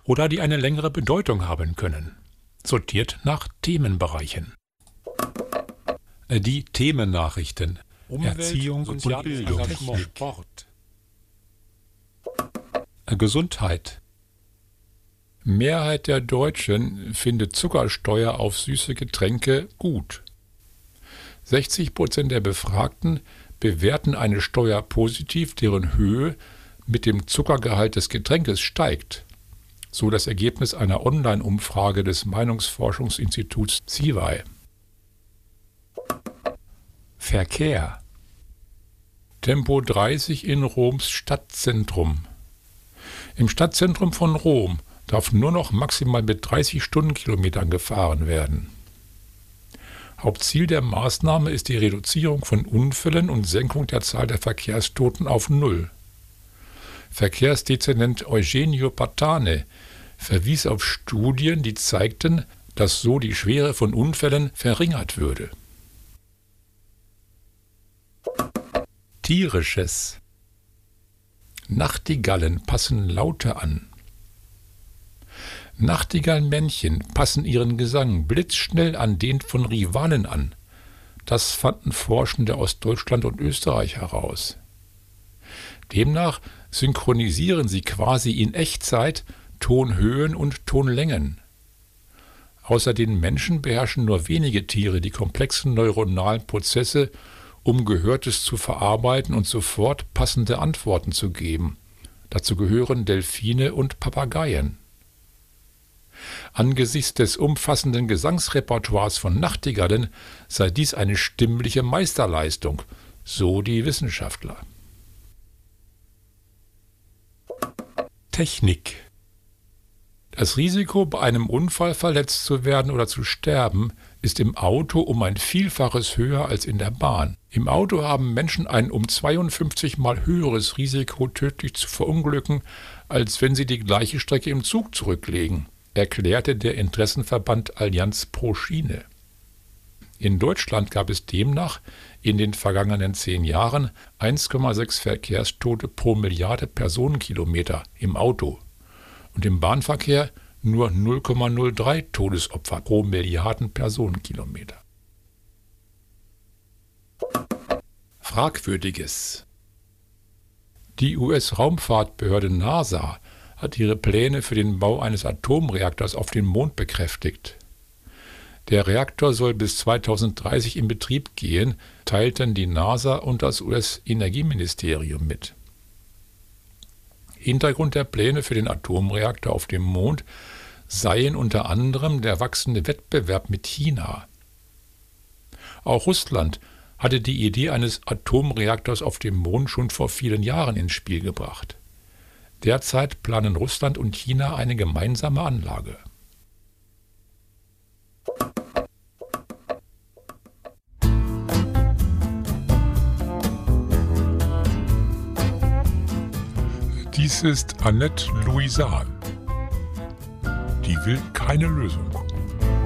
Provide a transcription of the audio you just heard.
oder die eine längere Bedeutung haben können. Sortiert nach Themenbereichen. Die Themennachrichten: Umwelt, Erziehung und Bildung, Engagement, Sport. Gesundheit. Mehrheit der Deutschen findet Zuckersteuer auf süße Getränke gut. 60% der Befragten bewerten eine Steuer positiv, deren Höhe mit dem Zuckergehalt des Getränkes steigt. So das Ergebnis einer Online-Umfrage des Meinungsforschungsinstituts CIVAI. Verkehr. Tempo 30 in Roms Stadtzentrum. Im Stadtzentrum von Rom darf nur noch maximal mit 30 Stundenkilometern gefahren werden. Hauptziel der Maßnahme ist die Reduzierung von Unfällen und Senkung der Zahl der Verkehrstoten auf 0. Verkehrsdezernent Eugenio Patane verwies auf Studien, die zeigten, dass so die Schwere von Unfällen verringert würde. Tierisches. Nachtigallen passen Laute an. Nachtigallenmännchen passen ihren Gesang blitzschnell an den von Rivalen an. Das fanden Forschende aus Deutschland und Österreich heraus. Demnach synchronisieren sie quasi in Echtzeit Tonhöhen und Tonlängen. Außer den Menschen beherrschen nur wenige Tiere die komplexen neuronalen Prozesse, um Gehörtes zu verarbeiten und sofort passende Antworten zu geben. Dazu gehören Delfine und Papageien. Angesichts des umfassenden Gesangsrepertoires von Nachtigallen sei dies eine stimmliche Meisterleistung, so die Wissenschaftler. Technik. Das Risiko, bei einem Unfall verletzt zu werden oder zu sterben, ist im Auto um ein Vielfaches höher als in der Bahn. Im Auto haben Menschen ein um 52 Mal höheres Risiko, tödlich zu verunglücken, als wenn sie die gleiche Strecke im Zug zurücklegen, erklärte der Interessenverband Allianz pro Schiene. In Deutschland gab es demnach in den vergangenen 10 Jahren 1,6 Verkehrstote pro Milliarde Personenkilometer im Auto und im Bahnverkehr nur 0,03 Todesopfer pro Milliarden Personenkilometer. Fragwürdiges. Die US-Raumfahrtbehörde NASA hat ihre Pläne für den Bau eines Atomreaktors auf dem Mond bekräftigt. Der Reaktor soll bis 2030 in Betrieb gehen, teilten die NASA und das US-Energieministerium mit. Hintergrund der Pläne für den Atomreaktor auf dem Mond seien unter anderem der wachsende Wettbewerb mit China. Auch Russland hatte die Idee eines Atomreaktors auf dem Mond schon vor vielen Jahren ins Spiel gebracht. Derzeit planen Russland und China eine gemeinsame Anlage. Dies ist Annette Louisal. Die will keine Lösung.